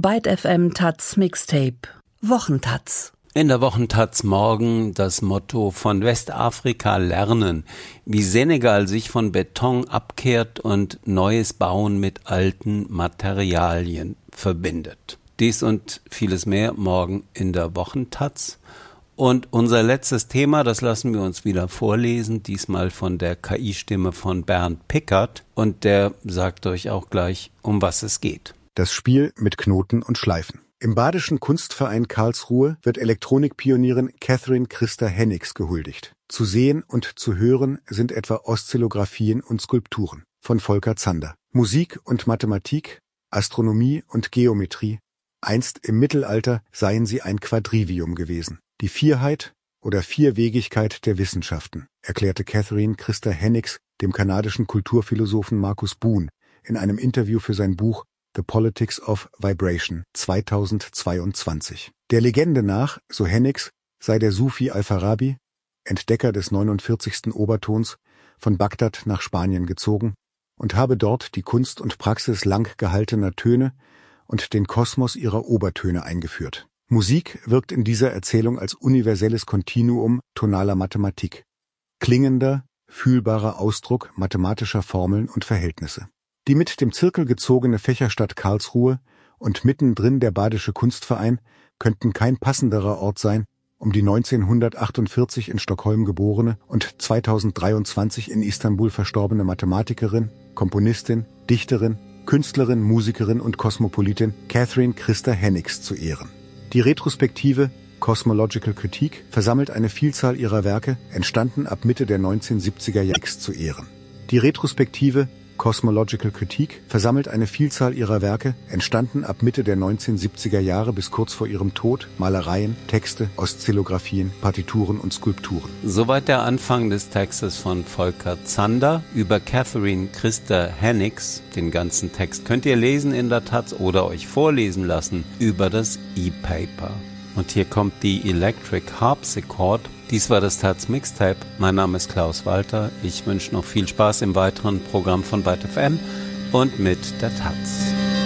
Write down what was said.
Byte FM Taz Mixtape Wochentaz. In der Wochentaz morgen das Motto von Westafrika lernen, wie Senegal sich von Beton abkehrt und neues Bauen mit alten Materialien verbindet. Dies und vieles mehr morgen in der Wochentaz. Und unser letztes Thema, das lassen wir uns wieder vorlesen, diesmal von der KI-Stimme von Bernd Pickert. Und der sagt euch auch gleich, um was es geht. Das Spiel mit Knoten und Schleifen. Im Badischen Kunstverein Karlsruhe wird Elektronikpionierin Catherine Christa Hennigs gehuldigt. Zu sehen und zu hören sind etwa Oszillographien und Skulpturen von Volker Zander. Musik und Mathematik, Astronomie und Geometrie, einst im Mittelalter seien sie ein Quadrivium gewesen. Die Vierheit oder Vierwegigkeit der Wissenschaften, erklärte Catherine Christa Hennigs dem kanadischen Kulturphilosophen Markus Boone in einem Interview für sein Buch The Politics of Vibration 2022. Der Legende nach, so Hennigs, sei der Sufi Al-Farabi, Entdecker des 49. Obertons, von Bagdad nach Spanien gezogen und habe dort die Kunst und Praxis lang gehaltener Töne und den Kosmos ihrer Obertöne eingeführt. Musik wirkt in dieser Erzählung als universelles Kontinuum tonaler Mathematik, klingender, fühlbarer Ausdruck mathematischer Formeln und Verhältnisse. Die mit dem Zirkel gezogene Fächerstadt Karlsruhe und mittendrin der Badische Kunstverein könnten kein passenderer Ort sein, um die 1948 in Stockholm geborene und 2023 in Istanbul verstorbene Mathematikerin, Komponistin, Dichterin, Künstlerin, Musikerin und Kosmopolitin Catherine Christa Hennigs zu ehren. Die Retrospektive Cosmological Critique versammelt eine Vielzahl ihrer Werke, entstanden ab Mitte der 1970er Jahre zu ehren. Die Retrospektive Cosmological Critique versammelt eine Vielzahl ihrer Werke, entstanden ab Mitte der 1970er Jahre bis kurz vor ihrem Tod, Malereien, Texte, Oszillographien, Partituren und Skulpturen. Soweit der Anfang des Textes von Volker Zander über Catherine Christa Hennigs. Den ganzen Text könnt ihr lesen in der Taz oder euch vorlesen lassen über das E-Paper. Und hier kommt die Electric Harpsichord. Dies war das Taz Mixtape. Mein Name ist Klaus Walter. Ich wünsche noch viel Spaß im weiteren Programm von Byte FM und mit der Taz.